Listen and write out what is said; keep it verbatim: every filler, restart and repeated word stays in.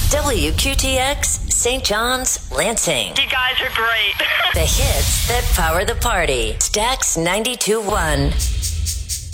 W Q T X, Saint John's, Lansing. You guys are great. The hits that power the party. Stax ninety-two point one.